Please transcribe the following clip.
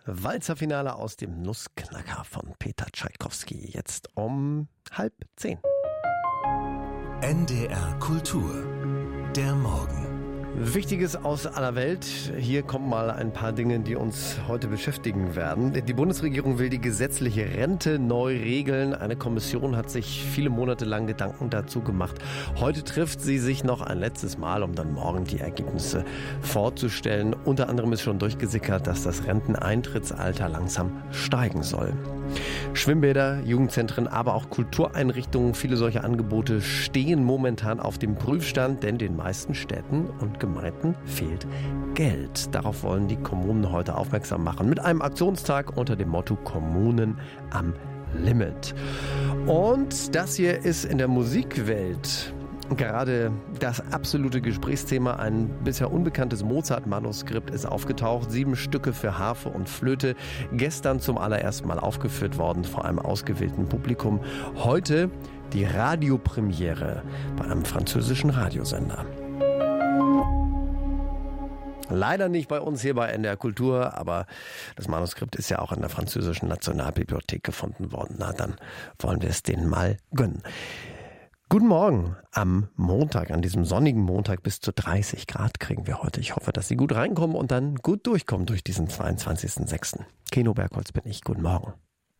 Walzerfinale aus dem Nussknacker von Peter Tschaikowski. Jetzt um 9:30. NDR Kultur. Der Morgen. Wichtiges aus aller Welt. Hier kommen mal ein paar Dinge, die uns heute beschäftigen werden. Die Bundesregierung will die gesetzliche Rente neu regeln. Eine Kommission hat sich viele Monate lang Gedanken dazu gemacht. Heute trifft sie sich noch ein letztes Mal, um dann morgen die Ergebnisse vorzustellen. Unter anderem ist schon durchgesickert, dass das Renteneintrittsalter langsam steigen soll. Schwimmbäder, Jugendzentren, aber auch Kultureinrichtungen, viele solcher Angebote stehen momentan auf dem Prüfstand, denn den meisten Städten und Gemeinden fehlt Geld. Darauf wollen die Kommunen heute aufmerksam machen mit einem Aktionstag unter dem Motto Kommunen am Limit. Und das hier ist in der Musikwelt gerade das absolute Gesprächsthema. Ein bisher unbekanntes Mozart-Manuskript ist aufgetaucht. 7 Stücke für Harfe und Flöte. Gestern zum allerersten Mal aufgeführt worden vor einem ausgewählten Publikum. Heute die Radiopremiere bei einem französischen Radiosender. Leider nicht bei uns hier bei NDR Kultur, aber das Manuskript ist ja auch in der französischen Nationalbibliothek gefunden worden. Na, dann wollen wir es denen mal gönnen. Guten Morgen am Montag, an diesem sonnigen Montag. Bis zu 30 Grad kriegen wir heute. Ich hoffe, dass Sie gut reinkommen und dann gut durchkommen durch diesen 22.06. Keno Bergholz bin ich. Guten Morgen.